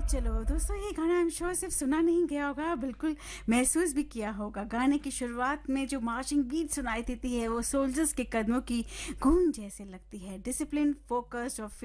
चलो दोस्तों, ये गाना आई एम श्योर सिर्फ सुना नहीं गया होगा, बिल्कुल महसूस भी किया होगा। गाने की शुरुआत में जो मार्चिंग बीट सुनाई देती है वो सोल्जर्स के कदमों की गूंज जैसे लगती है। डिसिप्लिन, फोकस्ड और